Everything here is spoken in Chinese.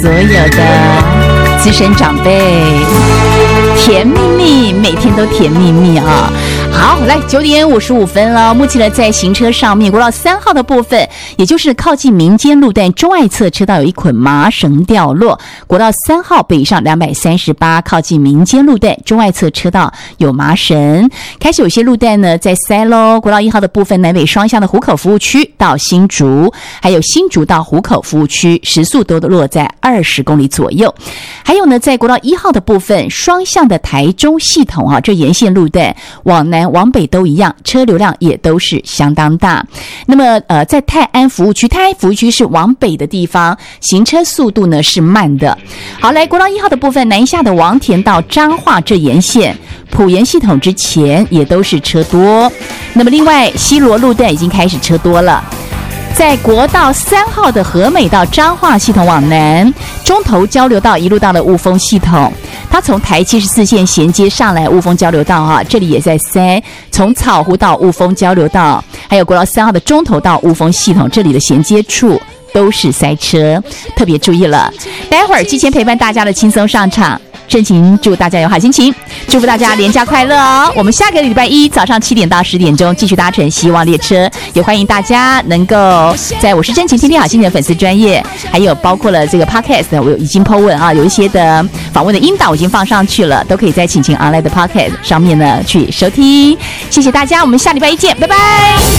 所有的资深长辈，甜蜜蜜，每天都甜蜜蜜啊！好，来9:55了。目前呢，在行车上面，国道3号的部分，也就是靠近民间路段中外侧车道有一捆麻绳掉落。国道3号北上238，靠近民间路段中外侧车道有麻绳，开始有些路段呢在塞喽。国道1号的部分，南北双向的湖口服务区到新竹，还有新竹到湖口服务区，时速都落在20公里左右。还有呢，在国道1号的部分，双向的台中系统啊，这沿线路段往南往北都一样，车流量也都是相当大。那么在泰安服务区是往北的地方，行车速度呢是慢的。好，来国道1号的部分，南下的王田到彰化这沿线埔盐系统之前也都是车多。那么另外西螺路段已经开始车多了。在国道3号的和美到彰化系统往南，中投交流道一路到了雾峰系统，它从台74线衔接上来雾峰交流道啊，这里也在塞，从草湖到雾峰交流道，还有国道3号的中投到雾峰系统这里的衔接处都是塞车，特别注意了。待会儿之前陪伴大家的轻松上场，真情祝大家有好心情，祝福大家连假快乐哦！我们下个礼拜一早上7点到10点钟继续搭乘希望列车，也欢迎大家能够在我是真情天天好心情的粉丝专页，还有包括了这个 podcast， 我已经 po 文啊，有一些的访问的音档我已经放上去了，都可以在晴晴 online 的 podcast 上面呢去收听。谢谢大家，我们下礼拜一见，拜拜。